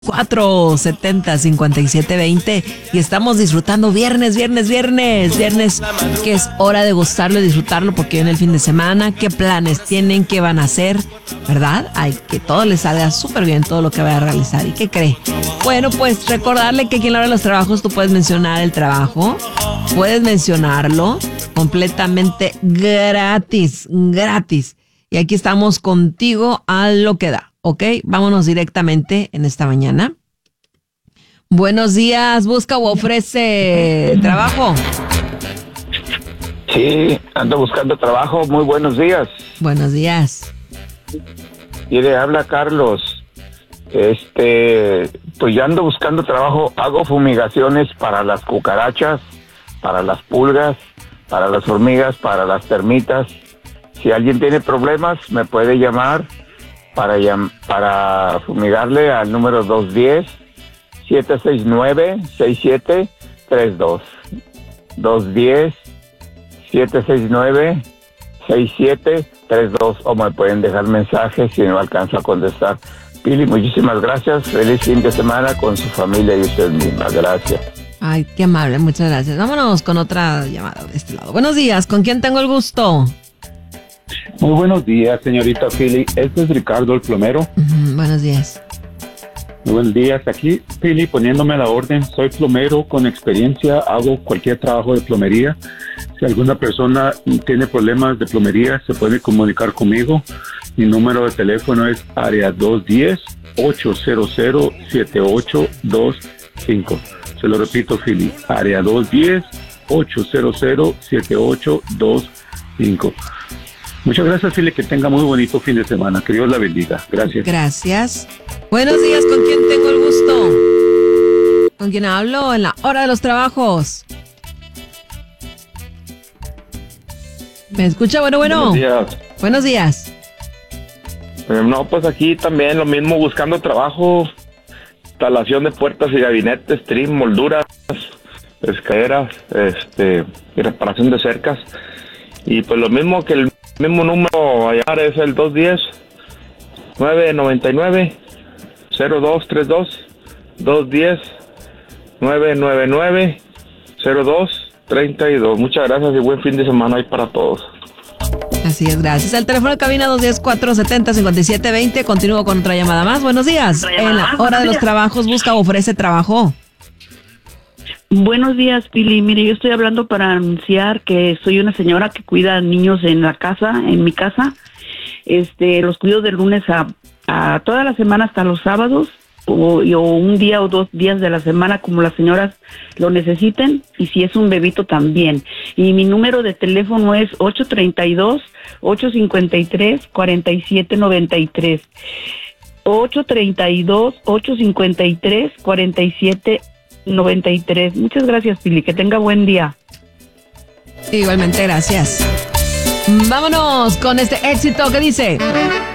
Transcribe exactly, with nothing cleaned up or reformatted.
cuatro setenta cincuenta y siete veinte y estamos disfrutando viernes, viernes, viernes, viernes, que es hora de gozarlo y disfrutarlo porque viene el fin de semana. ¿Qué planes tienen? ¿Qué van a hacer? ¿Verdad? Ay, que todo les salga súper bien, todo lo que vaya a realizar. ¿Y qué cree? Bueno, pues recordarle que aquí en la hora de los trabajos tú puedes mencionar el trabajo, puedes mencionarlo completamente gratis, gratis. Y aquí estamos contigo a lo que da. Ok, vámonos directamente en esta mañana. Buenos días, busca o ofrece trabajo. Sí, ando buscando trabajo. Muy buenos días. Buenos días. Y le habla Carlos. Este, pues yo ando buscando trabajo. Hago fumigaciones para las cucarachas, para las pulgas, para las hormigas, para las termitas. Si alguien tiene problemas, me puede llamar para, llam- para fumigarle al número dos uno cero, siete seis nueve, seis siete tres dos. dos uno cero, siete seis nueve, seis siete tres dos. O me pueden dejar mensajes si no alcanzo a contestar. Pili, muchísimas gracias. Feliz fin de semana con su familia y usted misma. Gracias. Ay, qué amable, muchas gracias. Vámonos con otra llamada de este lado. Buenos días, ¿con quién tengo el gusto? Muy buenos días, señorita Pili. Este es Ricardo, el plomero. Uh-huh, buenos días. Muy buenos días. Aquí, Pili, poniéndome a la orden. Soy plomero con experiencia. Hago cualquier trabajo de plomería. Si alguna persona tiene problemas de plomería, se puede comunicar conmigo. Mi número de teléfono es área dos uno cero, ocho cero cero, siete ocho dos cinco. Se lo repito, Pili. Área dos uno cero, ocho cero cero, siete ocho dos cinco. Muchas gracias, Philip, que tenga muy bonito fin de semana. Que Dios la bendiga. Gracias. Gracias. Buenos días, ¿con quién tengo el gusto? ¿Con quién hablo? En la hora de los trabajos. ¿Me escucha? Bueno, bueno. Buenos días. Buenos días. Eh, no, pues aquí también lo mismo, buscando trabajo. Instalación de puertas y gabinetes, trim, molduras, escaleras, este, y reparación de cercas. Y pues lo mismo que el mismo número allá es el dos uno cero, nueve nueve nueve, cero dos tres dos, dos uno cero, nueve nueve nueve, cero dos tres dos. Muchas gracias y buen fin de semana ahí para todos. Así es, gracias. El teléfono de cabina dos uno cero, cuatro setenta, cincuenta y siete veinte. Continúo con otra llamada más. Buenos días. En la hora de los trabajos, busca o ofrece trabajo. Buenos días, Pili. Mire, yo estoy hablando para anunciar que soy una señora que cuida niños en la casa, en mi casa. Este, los cuido de lunes a, a toda la semana hasta los sábados, o, o un día o dos días de la semana como las señoras lo necesiten, y si es un bebito también. Y mi número de teléfono es ocho tres dos, ocho cinco tres, cuatro siete nueve tres. ocho tres dos, ocho cinco tres, cuatro siete noventa y tres. Muchas gracias, Pili, que tenga buen día. Igualmente, gracias. Vámonos con este éxito que dice...